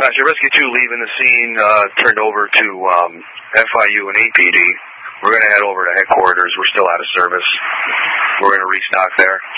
Dispatcher, Rescue 2 leaving the scene, turned over to FIU and APD. We're going to head over to headquarters. We're still out of service. We're going to restock there.